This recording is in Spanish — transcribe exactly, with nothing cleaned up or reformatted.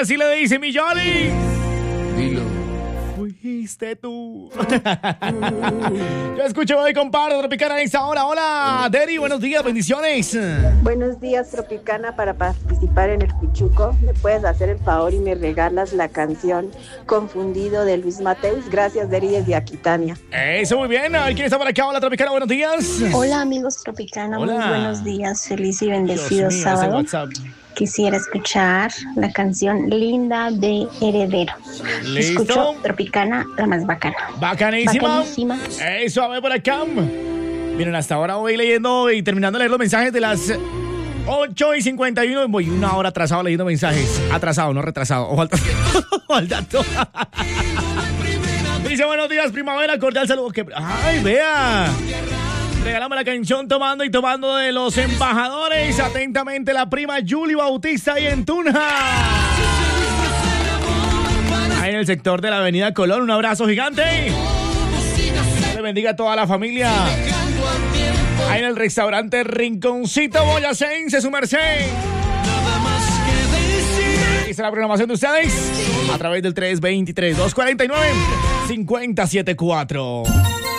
así le dice mi Yoli. Dilo. Fuiste tú. Yo escucho hoy, compadre Tropicana en esta hora. Hola, Deri, buenos días, bendiciones. Buenos días, Tropicana. Para participar en el Cuchuco, ¿me puedes hacer el favor y me regalas la canción Confundido de Luis Mateus? Gracias, Deri, desde Aquitania. Eso, muy bien. ¿Quién está por acá? Hola, Tropicana, buenos días. Hola, amigos Tropicana, Hola. muy buenos días. Feliz y bendecido Dios mío, ese sábado. WhatsApp. Quisiera escuchar la canción Linda de Heredero. ¿Listo? Escucho Tropicana, la más bacana. Bacanísima. Bacanísima. Eso, a ver por acá. Miren, hasta ahora voy leyendo y terminando de leer los mensajes de las ocho y cincuenta y uno. Voy una hora atrasado leyendo mensajes. Atrasado, no retrasado. Ojo al, ojo al dato. Dice, buenos días, primavera, cordial saludo. Que... ¡Ay, vea! Regalamos la canción Tomando y Tomando de los Embajadores. Atentamente, la prima Julie Bautista y en Tunja. Ahí en el sector de la avenida Colón. Un abrazo gigante. Dios le bendiga a toda la familia. Ahí en el restaurante Rinconcito Boyacense, su merced. Esta es la programación de ustedes a través del tres dos tres, dos cuatro nueve, cinco cero siete cuatro.